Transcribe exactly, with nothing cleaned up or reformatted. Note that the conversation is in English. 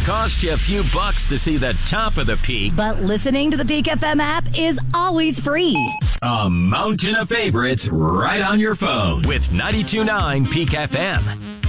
cost you a few bucks to see the top of the peak. But listening to the Peak F M app is always free. A mountain of favorites right on your phone with ninety-two point nine Peak F M.